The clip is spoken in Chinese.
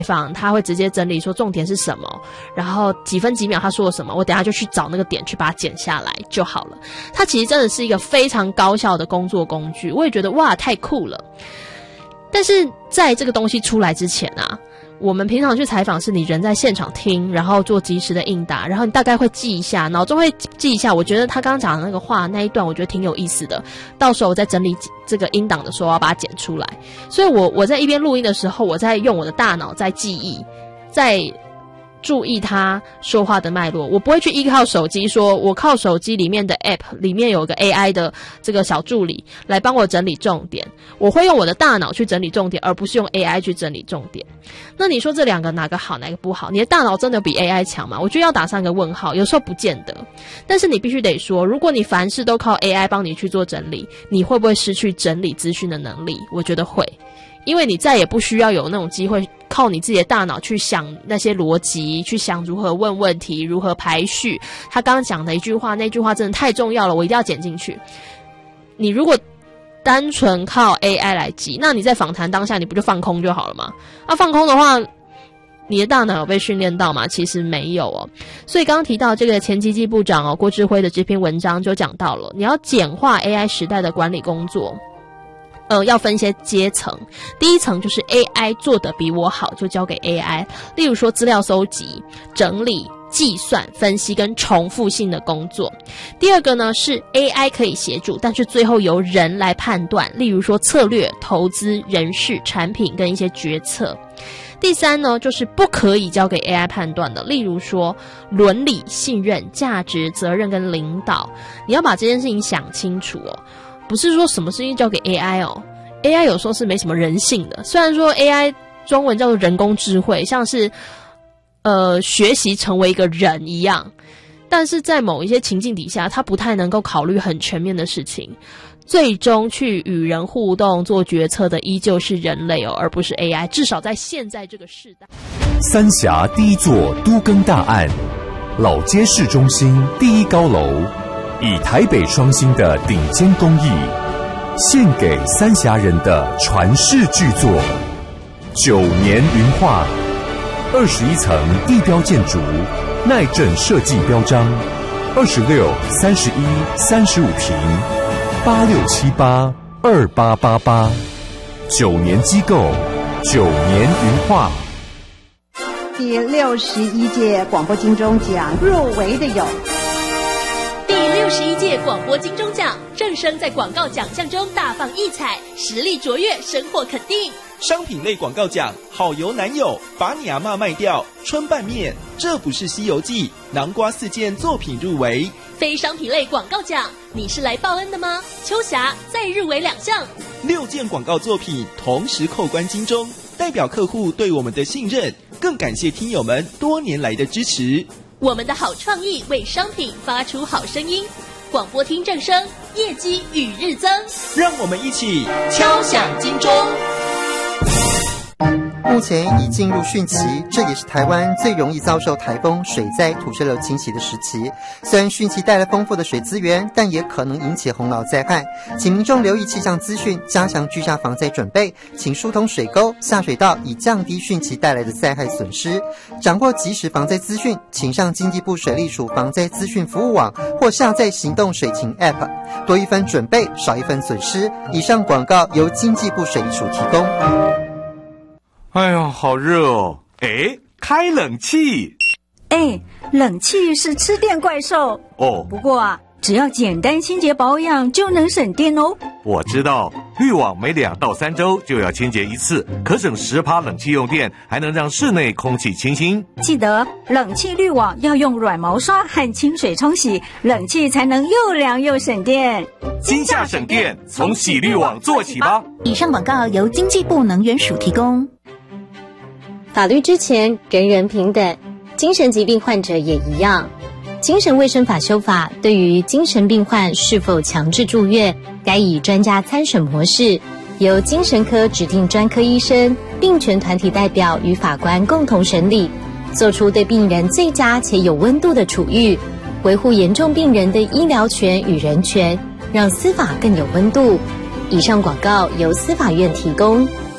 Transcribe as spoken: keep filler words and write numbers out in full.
访他会直接整理说重点是什么，然后几分几秒他说了什么，我等一下就去找那个点去把它剪下来就好了。它其实真的是一个非常高效的工作工具，我也觉得哇太酷了。但是在这个东西出来之前啊，我们平常去采访是你人在现场听，然后做及时的应答，然后你大概会记一下，脑中会记一下，我觉得他刚刚讲的那个话那一段我觉得挺有意思的，到时候我在整理这个音档的时候要把它剪出来。所以我我在一边录音的时候，我在用我的大脑在记忆，在注意他说话的脉络，我不会去依靠手机，说我靠手机里面的 app 里面有个 A I 的这个小助理来帮我整理重点，我会用我的大脑去整理重点，而不是用 A I 去整理重点。那你说这两个哪个好哪个不好？你的大脑真的比 A I 强吗？我觉得要打上个问号，有时候不见得。但是你必须得说，如果你凡事都靠 A I 帮你去做整理，你会不会失去整理资讯的能力？我觉得会，因为你再也不需要有那种机会靠你自己的大脑去想那些逻辑，去想如何问问题，如何排序。他刚刚讲的一句话，那句话真的太重要了，我一定要剪进去。你如果单纯靠 A I 来记，那你在访谈当下你不就放空就好了吗？啊，放空的话，你的大脑有被训练到吗？其实没有哦。所以刚刚提到这个前经济部长哦郭志辉的这篇文章就讲到了，你要简化 A I 时代的管理工作。呃，要分一些阶层，第一层就是 A I 做得比我好，就交给 A I。例如说资料搜集、整理、计算、分析跟重复性的工作。第二个呢是 A I 可以协助，但是最后由人来判断，例如说策略、投资、人事、产品跟一些决策。第三呢，就是不可以交给 A I 判断的，例如说伦理、信任、价值、责任跟领导。你要把这件事情想清楚哦。不是说什么事情交给 A I 哦 ，A I 有时候是没什么人性的。虽然说 A I 中文叫做人工智慧，像是呃学习成为一个人一样，但是在某一些情境底下，它不太能够考虑很全面的事情。最终去与人互动、做决策的依旧是人类哦，而不是 A I。至少在现在这个时代。 三峡第一座都更大案，老街市中心第一高楼。以台北双星的顶尖工艺，献给三峡人的传世巨作九年云画，二十一层地标建筑，耐震设计标章，二十六、三十一、三十五平，八六七八二八八八，九年机构，九年云画。 第六十一届广播金钟奖入围的有。 六十一届广播金钟奖，正声在广告奖项中大放异彩，实力卓越，深获肯定。 商品类广告奖，好油男友，把你阿嬷卖掉，春拌面，这不是西游记，南瓜四件作品入围。 非商品类广告奖，你是来报恩的吗？秋霞再入围两项， 六件广告作品同时扣关金钟，代表客户对我们的信任，更感谢听友们多年来的支持。 我们的好创意为商品发出好声音，广播听正声，业绩与日增。 让我们一起敲响金钟。 目前已进入汛期，这也是台湾最容易遭受台风、水灾、土石流侵袭的时期。虽然汛期带来丰富的水资源，但也可能引起洪涝灾害，请民众留意气象资讯，加强居家防灾准备，请疏通水沟、下水道，以降低汛期带来的灾害损失。掌握即时防灾资讯，请上经济部水利署防灾资讯服务网或下载行动水情 App， 多一分准备，少一分损失。以上广告由经济部水利署提供。 哎呦，好热哦！哎，开冷气。 哎，冷气是吃电怪兽哦。 不过啊，只要简单清洁保养就能省电哦。 我知道，滤网每两到三周就要清洁一次，可省十趴冷气用电，还能让室内空气清新。 记得冷气滤网要用软毛刷和清水冲洗，冷气才能又凉又省电。 今夏省电，从洗滤网做起吧。 以上广告由经济部能源署提供。 法律之前人人平等，精神疾病患者也一样。精神卫生法修法对于精神病患是否强制住院，该以专家参审模式，由精神科指定专科医生、病权团体代表与法官共同审理，做出对病人最佳且有温度的处遇，维护严重病人的医疗权与人权，让司法更有温度。以上广告由司法院提供。